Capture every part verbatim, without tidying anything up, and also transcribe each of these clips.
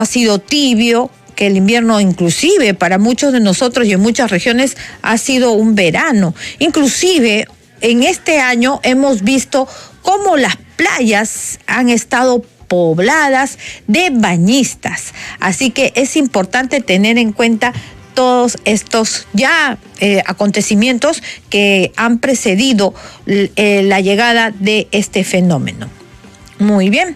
ha sido tibio, que el invierno inclusive para muchos de nosotros y en muchas regiones ha sido un verano. Inclusive en este año hemos visto cómo las playas han estado pobladas de bañistas. Así que es importante tener en cuenta todos estos ya eh, acontecimientos que han precedido eh, la llegada de este fenómeno. Muy bien.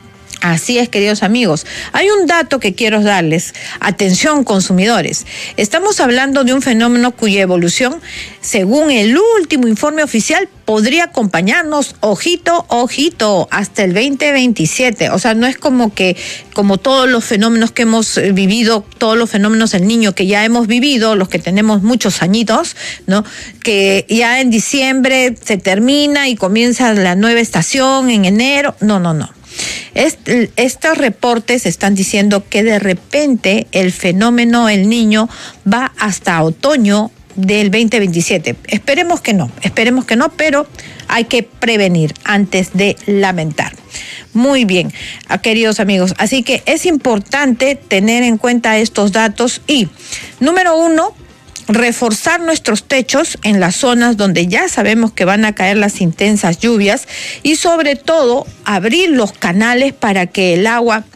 Así es, queridos amigos. Hay un dato que quiero darles. Atención, consumidores. Estamos hablando de un fenómeno cuya evolución, según el último informe oficial, podría acompañarnos, ojito, ojito, hasta el veinte veintisiete. O sea, no es como que, como todos los fenómenos que hemos vivido, todos los fenómenos del niño que ya hemos vivido, los que tenemos muchos añitos, ¿no? Que ya en diciembre se termina y comienza la nueva estación en enero. No, no, no. Este, estos reportes están diciendo que de repente el fenómeno El Niño va hasta otoño del veinte veintisiete. Esperemos que no, esperemos que no, pero hay que prevenir antes de lamentar. Muy bien, queridos amigos, así que es importante tener en cuenta estos datos y, número uno, reforzar nuestros techos en las zonas donde ya sabemos que van a caer las intensas lluvias y sobre todo abrir los canales para que el agua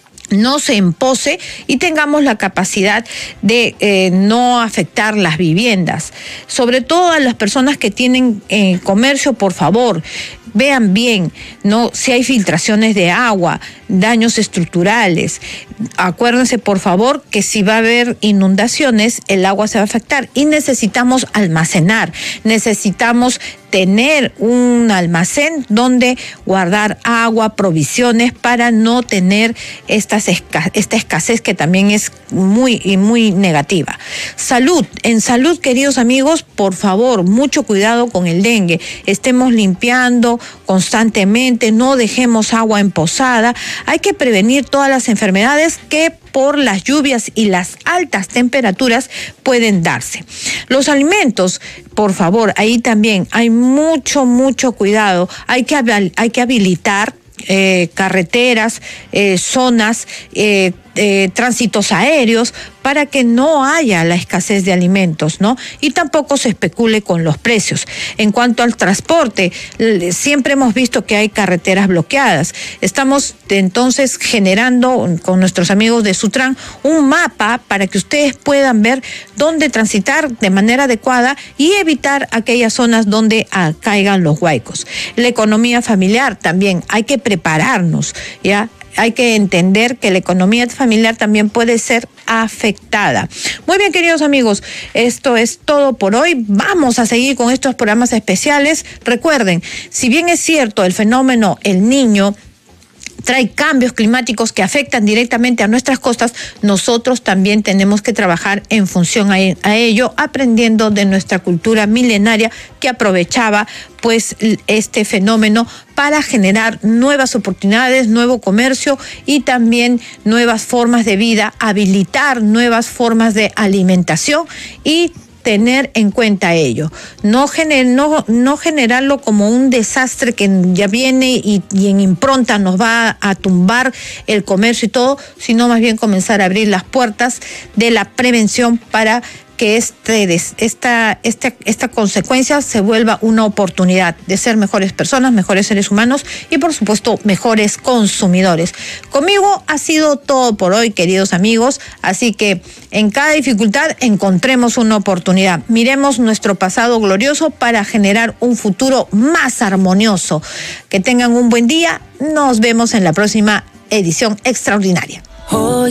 no se empose y tengamos la capacidad de eh, no afectar las viviendas. Sobre todo a las personas que tienen eh, comercio, por favor, vean bien, no, si hay filtraciones de agua, daños estructurales. Acuérdense, por favor, que si va a haber inundaciones, el agua se va a afectar y necesitamos almacenar, necesitamos tener un almacén donde guardar agua, provisiones para no tener estas esca- esta escasez que también es muy y muy negativa. Salud, en salud, queridos amigos, por favor, mucho cuidado con el dengue. Estemos limpiando constantemente, no dejemos agua emposada. Hay que prevenir todas las enfermedades que por las lluvias y las altas temperaturas pueden darse. Los alimentos, por favor, ahí también hay mucho, mucho cuidado. Hay que, hay que habilitar eh, carreteras, eh, zonas, eh, eh, tránsitos aéreos para que no haya la escasez de alimentos, ¿no? Y tampoco se especule con los precios. En cuanto al transporte, siempre hemos visto que hay carreteras bloqueadas. Estamos entonces generando con nuestros amigos de Sutran un mapa para que ustedes puedan ver dónde transitar de manera adecuada y evitar aquellas zonas donde ah, caigan los huaicos. La economía familiar también, hay que prepararnos, ¿ya? Hay que entender que la economía familiar también puede ser afectada. Muy bien, queridos amigos, esto es todo por hoy. Vamos a seguir con estos programas especiales. Recuerden, si bien es cierto el fenómeno El Niño trae cambios climáticos que afectan directamente a nuestras costas, nosotros también tenemos que trabajar en función a, a ello, aprendiendo de nuestra cultura milenaria que aprovechaba pues este fenómeno para generar nuevas oportunidades, nuevo comercio y también nuevas formas de vida, habilitar nuevas formas de alimentación y tener en cuenta ello, no, gener, no, no generarlo como un desastre que ya viene y, y en impronta nos va a tumbar el comercio y todo, sino más bien comenzar a abrir las puertas de la prevención para que este, esta, esta, esta consecuencia se vuelva una oportunidad de ser mejores personas, mejores seres humanos y por supuesto mejores consumidores. Conmigo ha sido todo por hoy, queridos amigos, así que en cada dificultad encontremos una oportunidad. Miremos nuestro pasado glorioso para generar un futuro más armonioso. Que tengan un buen día, nos vemos en la próxima edición extraordinaria.